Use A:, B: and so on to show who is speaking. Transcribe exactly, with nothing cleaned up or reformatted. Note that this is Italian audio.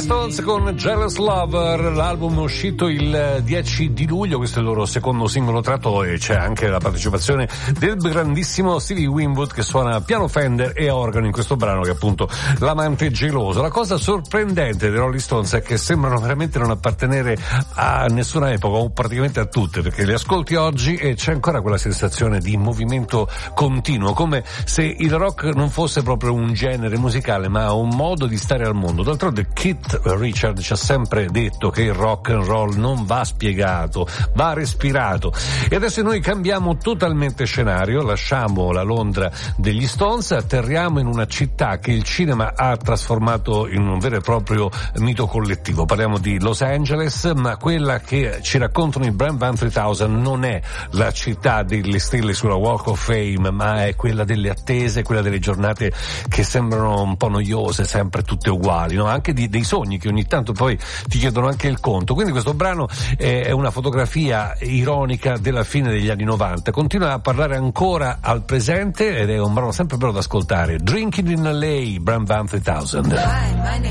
A: Stones con Jealous Lover, l'album uscito il dieci di luglio, questo è il loro secondo singolo tratto e c'è anche la partecipazione del grandissimo Stevie Winwood che suona piano Fender e organo in questo brano, che è appunto L'amante geloso. La cosa sorprendente dei Rolling Stones è che sembrano veramente non appartenere a nessuna epoca o praticamente a tutte, perché li ascolti oggi e c'è ancora quella sensazione di movimento continuo, come se il rock non fosse proprio un genere musicale ma un modo di stare al mondo. D'altronde Keith Richard ci ha sempre detto che il rock and roll non va spiegato, va respirato. E adesso noi cambiamo totalmente scenario, lasciamo la Londra degli Stones, atterriamo in una città che il cinema ha trasformato in un vero e proprio mito collettivo. Parliamo di Los Angeles, ma quella che ci raccontano i Bram Van tremila non è la città delle stelle sulla Walk of Fame, ma è quella delle attese, quella delle giornate che sembrano un po' noiose, sempre tutte uguali, no? Anche di, dei sogni che ogni tanto poi ti chiedono anche il conto. Quindi questo brano è una fotografia ironica della fine degli anni novanta, continua a parlare ancora al presente ed è un brano sempre bello da ascoltare. Drinking in L A, Bram Van tremila.